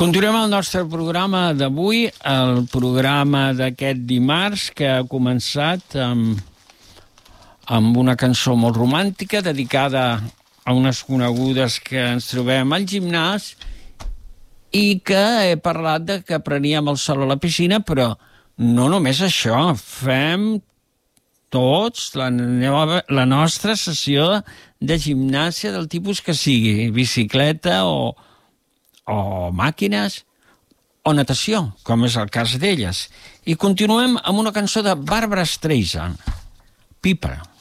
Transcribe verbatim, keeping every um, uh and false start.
Continuem el nostre programa d'avui, el programa d'aquest dimarts que ha començat amb, amb una cançó molt romàntica dedicada a unes conegudes que ens trobem al gimnàs i que he parlat de que preníem el sol a la piscina, però no només això, fem tots la, la nostra sessió de gimnàsia del tipus que sigui, bicicleta o, o màquines o natació, com és el cas d'elles. I continuem amb una cançó de Barbra Streisand, People.